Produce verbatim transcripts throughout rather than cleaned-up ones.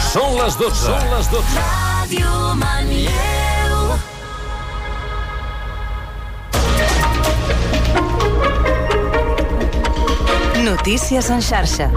Són les dotze. Són les dotze. Ràdio Manlleu. Notícies en xarxa.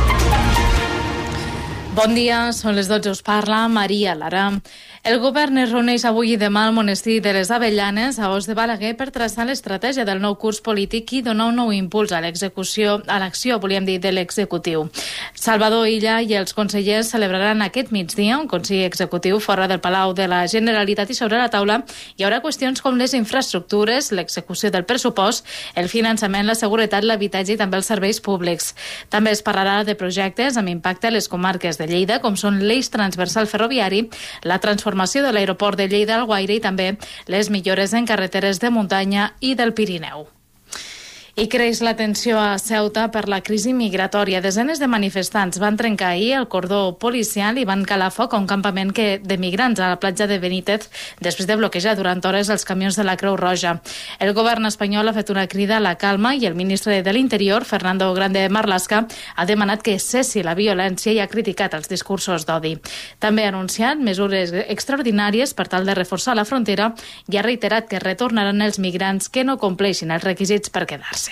Bon dia, són les dotze, us parla Maria Lara. El govern es reuneix avui i demà al monestir de les Avellanes, a Os de Balaguer, per traçar l'estratègia del nou curs polític i donar un nou impuls a l'execució, a l'acció, volíem dir, de l'executiu. Salvador Illa i els consellers celebraran aquest migdia un consell executiu fora del Palau de la Generalitat i sobre la taula hi haurà qüestions com les infraestructures, l'execució del pressupost, el finançament, la seguretat, l'habitatge i també els serveis públics. També es parlarà de projectes amb impacte a les comarques de Lleida, com són l'eix transversal ferroviari, la transformació de l'aeroport de Lleida-Alguaire i també les millores en carreteres de muntanya i del Pirineu. I creix la tensió a Ceuta per la crisi migratòria. Desenes de manifestants van trencar ahir el cordó policial i van calar foc a un campament que, de migrants a la platja de Benítez després de bloquejar durant hores els camions de la Creu Roja. El govern espanyol ha fet una crida a la calma i el ministre de l'Interior, Fernando Grande Marlaska, ha demanat que cessi la violència i ha criticat els discursos d'odi. També ha anunciat mesures extraordinàries per tal de reforçar la frontera i ha reiterat que retornaran els migrants que no compleixin els requisits per quedar-se.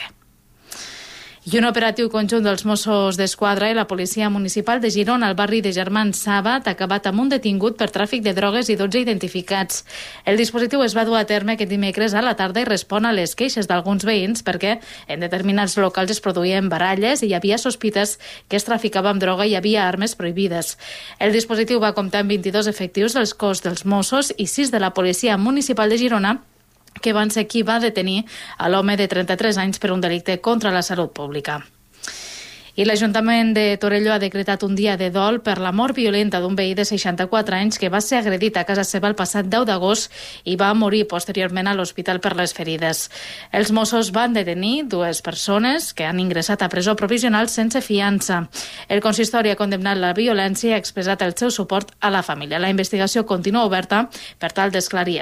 I un operatiu conjunt dels Mossos d'Esquadra i la Policia Municipal de Girona al barri de Germans Sàbat ha acabat amb un detingut per tràfic de drogues i dotze identificats. El dispositiu es va dur a terme aquest dimecres a la tarda i respon a les queixes d'alguns veïns perquè en determinats locals es produïen baralles i hi havia sospites que es traficava amb droga i hi havia armes prohibides. El dispositiu va comptar amb vint-i-dos efectius del cos dels Mossos i sis de la Policia Municipal de Girona, que van ser qui va detenir a l'home de trenta-tres anys per un delicte contra la salut pública. I l'Ajuntament de Torelló ha decretat un dia de dol per la mort violenta d'un veí de seixanta-quatre anys que va ser agredit a casa seva el passat deu d'agost i va morir posteriorment a l'hospital per les ferides. Els Mossos van detenir dues persones que han ingressat a presó provisional sense fiança. El consistori ha condemnat la violència i ha expressat el seu suport a la família. La investigació continua oberta per tal d'esclarir